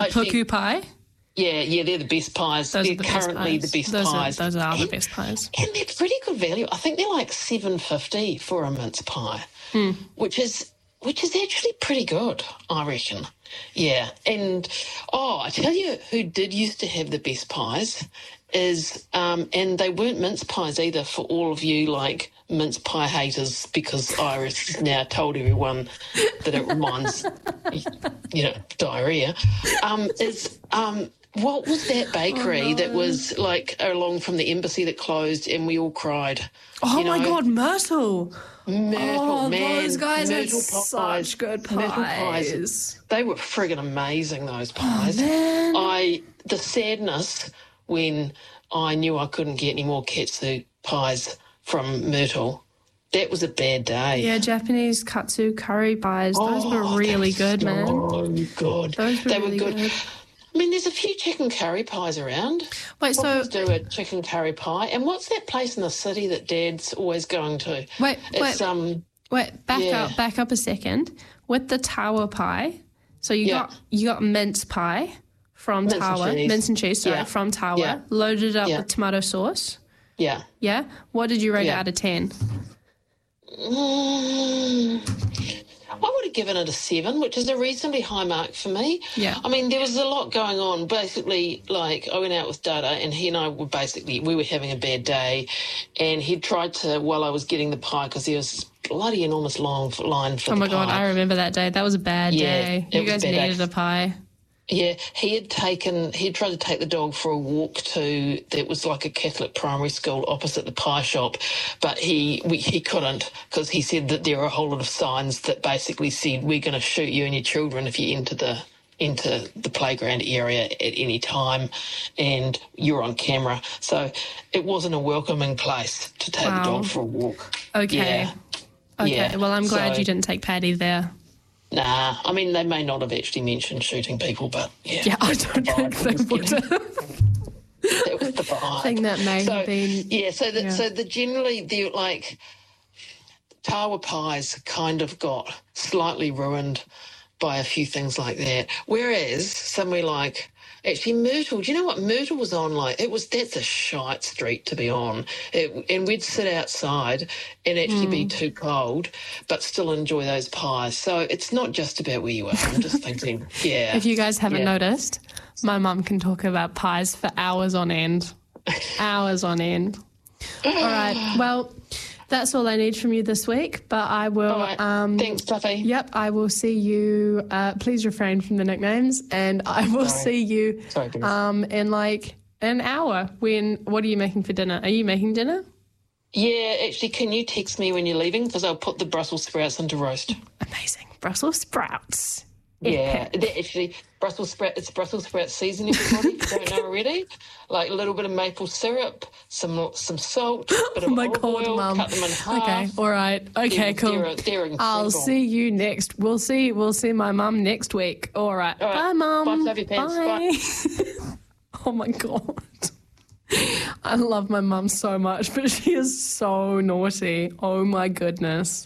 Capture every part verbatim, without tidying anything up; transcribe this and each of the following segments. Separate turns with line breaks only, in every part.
puku pie?
Yeah, yeah, they're the best pies.
Those
they're
are the
currently
best pies.
the best
those
pies.
Are, those are
and,
the best pies.
And they're pretty good value. I think they're like seven fifty for a mince pie, mm. which is which is actually pretty good, I reckon. Yeah, and, oh, I tell you who did used to have the best pies is, um, and they weren't mince pies either for all of you, like, mince pie haters, because Iris has now told everyone that it reminds, you know, diarrhea, um, is... Um, what was that bakery oh, no. that was, like, along from the embassy that closed and we all cried?
Oh,
you know?
my God, Myrtle.
Myrtle,
oh,
man.
those guys
Myrtle
had
pies.
such good pies.
Myrtle pies. They were friggin' amazing, those pies.
Oh, man.
I, the sadness when I knew I couldn't get any more katsu pies from Myrtle, that was a bad day.
Yeah, Japanese katsu curry pies. Those oh, were really good,
so
man.
Oh, good.
Those were
they
really
were good.
good.
I mean, there's a few chicken curry pies around.
Wait,
so...
so...
do a chicken curry pie. And what's that place in the city that Dad's always going to?
Wait,
it's,
wait,
um,
wait, back
yeah.
up, back up a second. With the Tower pie, so you
yeah.
got you got mince pie from
mince
Tower,
and
mince and cheese, sorry,
yeah.
from Tower,
yeah.
loaded up
yeah.
with tomato sauce.
Yeah.
Yeah? What did you rate
yeah.
it out of ten?
Mm, I would have given it a seven, which is a reasonably high mark for me.
Yeah.
I mean, there was a lot going on. Basically, like, I went out with Dada and he and I were basically, we were having a bad day and he tried to, while I was getting the pie, because there was this bloody enormous long line for
oh
the
my
pie.
God, I remember that day. That was a bad
yeah,
day. You guys needed day. a pie.
Yeah, he had taken, he had tried to take the dog for a walk to, that was like a Catholic primary school opposite the pie shop, but he we, he couldn't because he said that there are a whole lot of signs that basically said, we're going to shoot you and your children if you enter the into the playground area at any time and you're on camera. So it wasn't a welcoming place to take wow. the dog for a walk.
Okay.
Yeah.
Okay,
yeah.
well, I'm glad
so,
you didn't take Paddy there.
Nah, I mean, they may not have actually mentioned shooting people, but yeah.
Yeah, I don't think they would have.
That was the vibe.
I think that may
so,
have been...
Yeah, so the,
yeah.
so the generally, the like, Tawa pies kind of got slightly ruined by a few things like that, whereas somewhere like... Actually, Myrtle, do you know what Myrtle was on like? It was, that's a shite street to be on. It, and we'd sit outside and actually mm. be too cold, but still enjoy those pies. So it's not just about where you are. I'm just thinking, yeah.
If you guys haven't
yeah.
noticed, my mum can talk about pies for hours on end. hours on end. All right, well... That's all I need from you this week, but I will...
All right.
Um,
Thanks, Tuffy.
Yep, I will see you... Uh, please refrain from the nicknames, and I will
Sorry.
see you
Sorry,
um, in like an hour. When? What are you making for dinner? Are you making dinner?
Yeah, actually, can you text me when you're leaving? Because I'll put the Brussels sprouts into roast.
Amazing. Brussels sprouts.
Yeah, that actually, Brussels sprout, it's Brussels sprout season, everybody, if you don't know already. Like a little bit of maple syrup, some some salt, a bit of
oh my
olive
God,
oil,
Mum.
cut them in half.
Okay, all right. Okay,
they're,
cool.
They're, they're incredible.
I'll see you next. We'll see We'll see my mum next week. All right.
All right.
Bye, Mum.
Bye, fluffy pants.
Bye. Bye. Oh, my God. I love my mum so much, but she is so naughty. Oh, my goodness.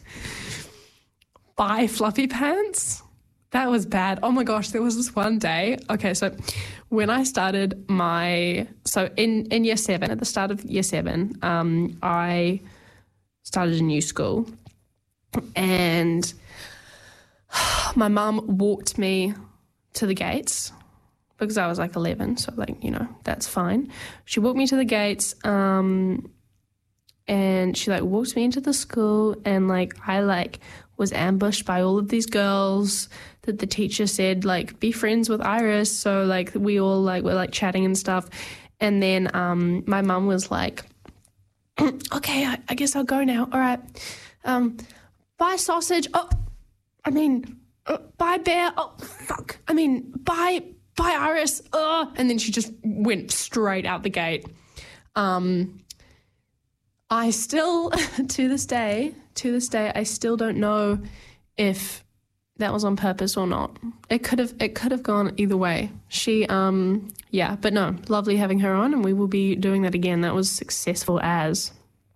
Bye, fluffy pants. That was bad. Oh, my gosh, there was this one day. Okay, so when I started my... So in, in year seven, at the start of year seven, um, I started a new school and my mum walked me to the gates because I was like eleven, so like, you know, that's fine. She walked me to the gates um, and she like walked me into the school and like I like was ambushed by all of these girls that the teacher said like be friends with Iris, so like we all like were like chatting and stuff. And then um, my mum was like, okay, I, I guess I'll go now. All right. Um, bye, sausage. Oh, I mean, uh, bye, bear. Oh, fuck. I mean, bye, bye, Iris. Uh, and then she just went straight out the gate. Um, I still, to this day, to this day, I still don't know if that was on purpose or not. It could have, it could have gone either way. She, um, yeah, but no, lovely having her on, and we will be doing that again. That was successful as.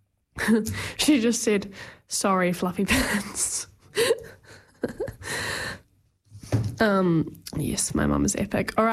She just said, sorry, fluffy pants. um, yes, my mum is epic. All right.